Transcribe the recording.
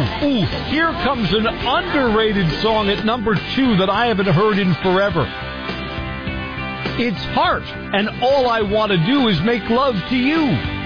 Ooh, here comes an underrated song at number 2 that I haven't heard in forever. It's Heart, and All I Want to Do Is Make Love to You.